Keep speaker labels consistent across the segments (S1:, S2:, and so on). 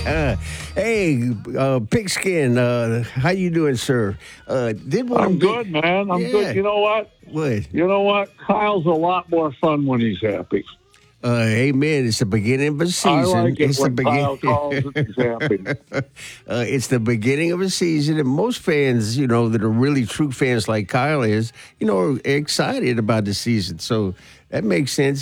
S1: Hey, Pigskin, how you doing, sir? Did one
S2: I'm
S1: of the
S2: good, man. I'm
S1: yeah.
S2: good. You know what?
S1: What?
S2: You know what? Kyle's a lot more fun when he's happy.
S1: Amen. It's the beginning of a
S2: I
S1: season.
S2: like it
S1: It's the
S2: when
S1: begin.
S2: Kyle calls and he's happy.
S1: It's the beginning of a season, and most fans, that are really true fans like Kyle is, are excited about the season. So that makes sense.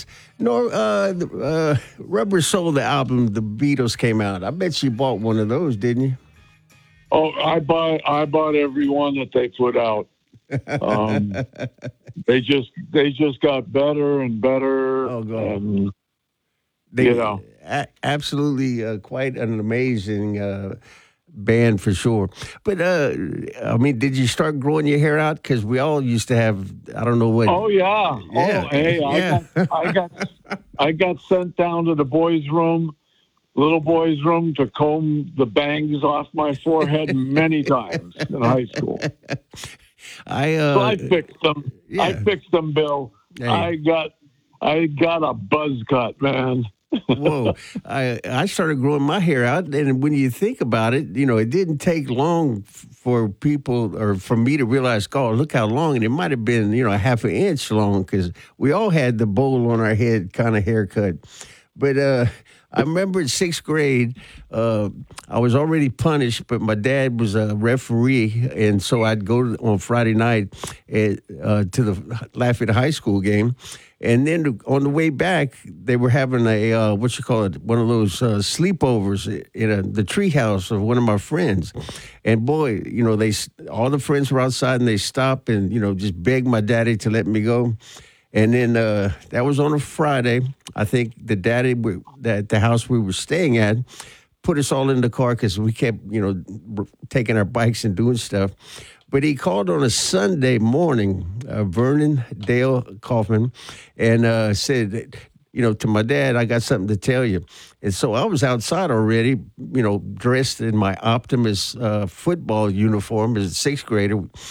S1: Rubber Soul, the album, the Beatles came out. I bet you bought one of those, didn't you?
S2: Oh, I bought every one that they put out. Um, they just got better and better,
S1: Oh, God.
S2: and you
S1: They
S2: know.
S1: absolutely quite an amazing band for sure. But did you start growing your hair out? Because we all used to have, I don't know what.
S2: Oh yeah.
S1: Yeah,
S2: Oh hey,
S1: yeah.
S2: I got sent down to the boys' room, little boys' room, to comb the bangs off my forehead many times in high school.
S1: I
S2: So I fixed them. I
S1: yeah.
S2: fixed them, Bill.
S1: Hey,
S2: I got a buzz cut, man.
S1: whoa! I started growing my hair out, and when you think about it, it didn't take long for people or for me to realize, oh, look how long, and it might have been a half an inch long because we all had the bowl on our head kind of haircut. But I remember in sixth grade, I was already punished, but my dad was a referee, and so I'd go on Friday night to the Lafayette High School game. And then on the way back, they were having one of those sleepovers in the treehouse of one of my friends. And boy, all the friends were outside and they stopped and, just begged my daddy to let me go. And then that was on a Friday. I think the daddy at the house we were staying at put us all in the car because we kept, taking our bikes and doing stuff. But he called on a Sunday morning, Vernon Dale Kaufman, and said, to my dad, I got something to tell you. And so I was outside already, dressed in my Optimus football uniform as a sixth grader.